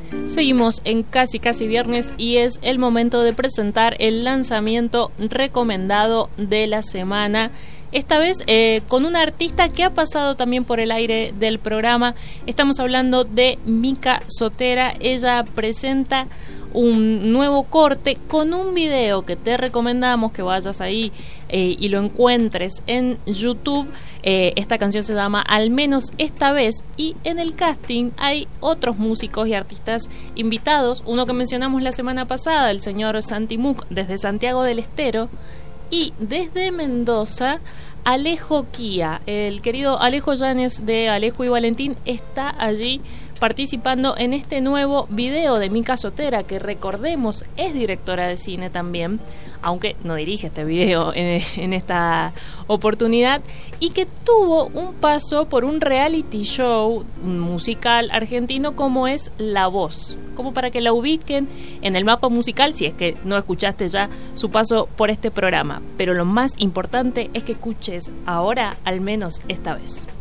Seguimos en Casi Viernes y es el momento de presentar el lanzamiento recomendado de la semana. Esta vez con una artista que ha pasado también por el aire del programa. Estamos hablando de Mika Sotera. Ella presenta un nuevo corte con un video que te recomendamos que vayas ahí y lo encuentres en YouTube. Esta canción se llama Al menos esta vez, y en el casting hay otros músicos y artistas invitados. Uno que mencionamos la semana pasada, el señor Santi Muc desde Santiago del Estero, y desde Mendoza Alejo Kia. El querido Alejo Llanes de Alejo y Valentín está allí participando en este nuevo video de Mika Sotera, que recordemos es directora de cine también, aunque no dirige este video en esta oportunidad, y que tuvo un paso por un reality show musical argentino como es La Voz, como para que la ubiquen en el mapa musical si es que no escuchaste ya su paso por este programa. Pero lo más importante es que escuches ahora Al menos esta vez.